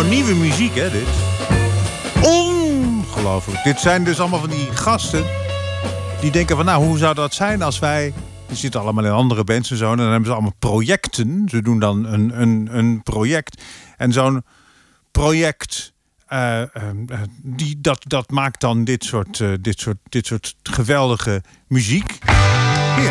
Gewoon nieuwe muziek, hè, dit. Ongelooflijk. Dit zijn dus allemaal van die gasten die denken van, nou, hoe zou dat zijn als wij... Die zitten allemaal in andere bands en zo. En dan hebben ze allemaal projecten. Ze doen dan een project. En zo'n project... dat maakt dan dit soort geweldige muziek.